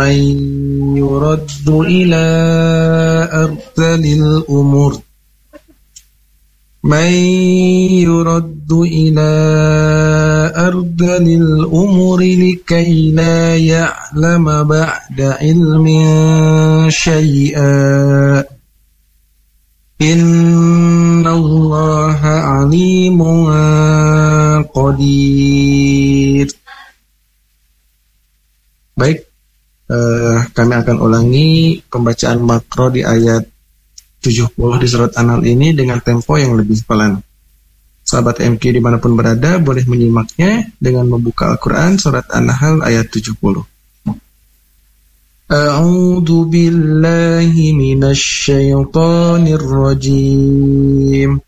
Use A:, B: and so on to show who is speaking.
A: من يرد إلى أرذل الأمور من يرد إلى أرذل الأمور لكي لا يعلم بعد علم شيئا إن الله عليم قدير. Baik, kami akan ulangi pembacaan makro di ayat 70 di surat An-Nahl ini dengan tempo yang lebih pelan. Sahabat MQ dimanapun berada boleh menyimaknya dengan membuka Al-Quran surat An-Nahl ayat 70. A'udzu billahi minasy syaithanir rajim.